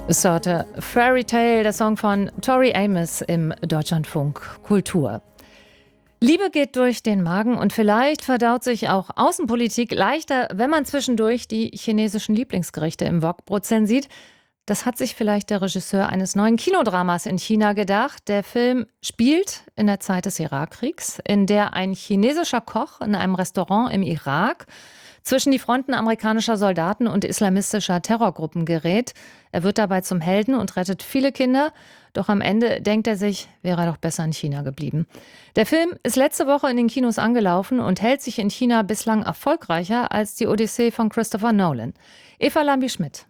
Sorte Fairy Tale, der Song von Tori Amos im Deutschlandfunk Kultur. Liebe geht durch den Magen und vielleicht verdaut sich auch Außenpolitik leichter, wenn man zwischendurch die chinesischen Lieblingsgerichte im Wokbrot sieht. Das hat sich vielleicht der Regisseur eines neuen Kinodramas in China gedacht. Der Film spielt in der Zeit des Irakkriegs, in der ein chinesischer Koch in einem Restaurant im Irak zwischen die Fronten amerikanischer Soldaten und islamistischer Terrorgruppen gerät. Er wird dabei zum Helden und rettet viele Kinder. Doch am Ende denkt er sich, wäre er doch besser in China geblieben. Der Film ist letzte Woche in den Kinos angelaufen und hält sich in China bislang erfolgreicher als die Odyssee von Christopher Nolan. Eva Lambi-Schmidt.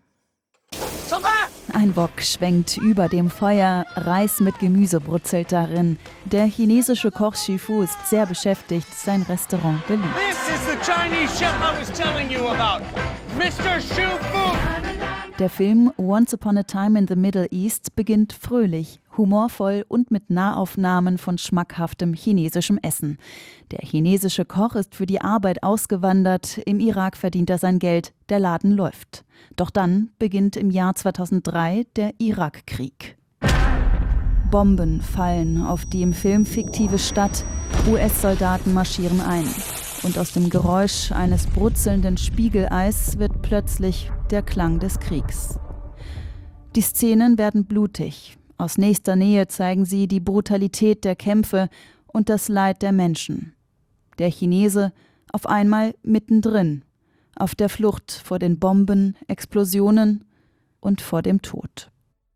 Ein Wok schwenkt über dem Feuer, Reis mit Gemüse brutzelt darin. Der chinesische Koch Xu Fu ist sehr beschäftigt, sein Restaurant beliebt. This is the Chinese chef I was telling you about, Mr. Xu Fu. Der Film Once Upon a Time in the Middle East beginnt fröhlich, humorvoll und mit Nahaufnahmen von schmackhaftem chinesischem Essen. Der chinesische Koch ist für die Arbeit ausgewandert, im Irak verdient er sein Geld, der Laden läuft. Doch dann beginnt im Jahr 2003 der Irakkrieg. Bomben fallen auf die im Film fiktive Stadt, US-Soldaten marschieren ein. Und aus dem Geräusch eines brutzelnden Spiegeleis wird plötzlich der Klang des Kriegs. Die Szenen werden blutig. Aus nächster Nähe zeigen sie die Brutalität der Kämpfe und das Leid der Menschen. Der Chinese auf einmal mittendrin, auf der Flucht vor den Bomben, Explosionen und vor dem Tod.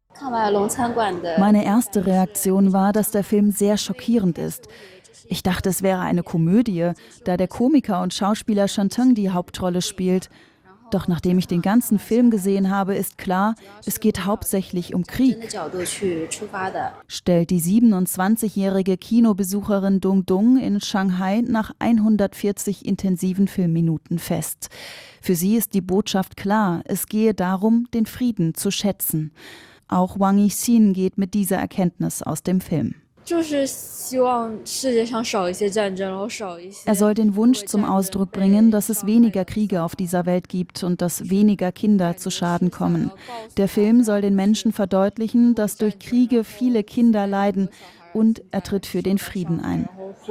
Meine erste Reaktion war, dass der Film sehr schockierend ist. Ich dachte, es wäre eine Komödie, da der Komiker und Schauspieler Shen Teng die Hauptrolle spielt. Doch nachdem ich den ganzen Film gesehen habe, ist klar, es geht hauptsächlich um Krieg, stellt die 27-jährige Kinobesucherin Dung Dung in Shanghai nach 140 intensiven Filmminuten fest. Für sie ist die Botschaft klar, es gehe darum, den Frieden zu schätzen. Auch Wang Yixin geht mit dieser Erkenntnis aus dem Film. Er soll den Wunsch zum Ausdruck bringen, dass es weniger Kriege auf dieser Welt gibt und dass weniger Kinder zu Schaden kommen. Der Film soll den Menschen verdeutlichen, dass durch Kriege viele Kinder leiden, und er tritt für den Frieden ein.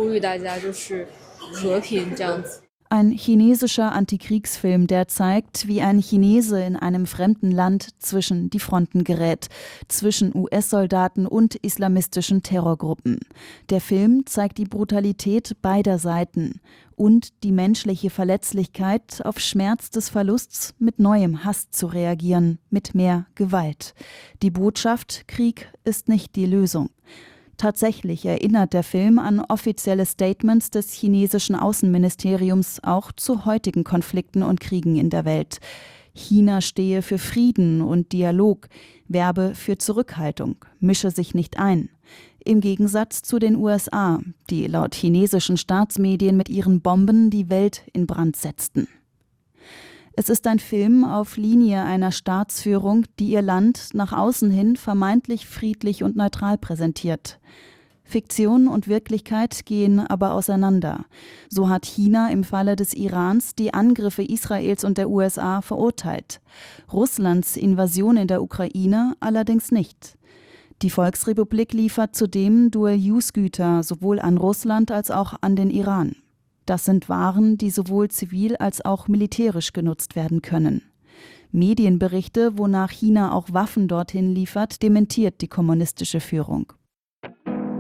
Ein chinesischer Antikriegsfilm, der zeigt, wie ein Chinese in einem fremden Land zwischen die Fronten gerät, zwischen US-Soldaten und islamistischen Terrorgruppen. Der Film zeigt die Brutalität beider Seiten und die menschliche Verletzlichkeit, auf Schmerz des Verlusts mit neuem Hass zu reagieren, mit mehr Gewalt. Die Botschaft: Krieg ist nicht die Lösung. Tatsächlich erinnert der Film an offizielle Statements des chinesischen Außenministeriums auch zu heutigen Konflikten und Kriegen in der Welt. China stehe für Frieden und Dialog, werbe für Zurückhaltung, mische sich nicht ein. Im Gegensatz zu den USA, die laut chinesischen Staatsmedien mit ihren Bomben die Welt in Brand setzten. Es ist ein Film auf Linie einer Staatsführung, die ihr Land nach außen hin vermeintlich friedlich und neutral präsentiert. Fiktion und Wirklichkeit gehen aber auseinander. So hat China im Falle des Irans die Angriffe Israels und der USA verurteilt. Russlands Invasion in der Ukraine allerdings nicht. Die Volksrepublik liefert zudem Dual-Use-Güter sowohl an Russland als auch an den Iran. Das sind Waren, die sowohl zivil als auch militärisch genutzt werden können. Medienberichte, wonach China auch Waffen dorthin liefert, dementiert die kommunistische Führung.